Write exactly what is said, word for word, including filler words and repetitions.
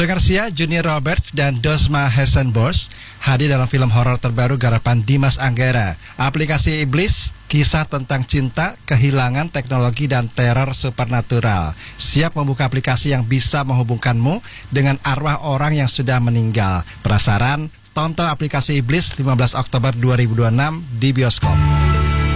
Garcia, Junior Roberts, dan Dosma Hessenbosch hadir dalam film horor terbaru garapan Dimas Anggara. Aplikasi Iblis, kisah tentang cinta, kehilangan, teknologi, dan teror supernatural. Siap membuka aplikasi yang bisa menghubungkanmu dengan arwah orang yang sudah meninggal. Penasaran? Tonton aplikasi Iblis lima belas Oktober dua ribu dua puluh enam di bioskop.